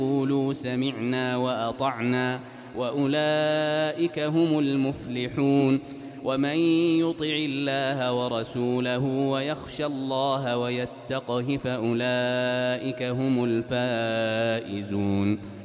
قولوا سمعنا وأطعنا وأولئك هم المفلحون. ومن يطع الله ورسوله ويخشى الله ويتقه فأولئك هم الفائزون.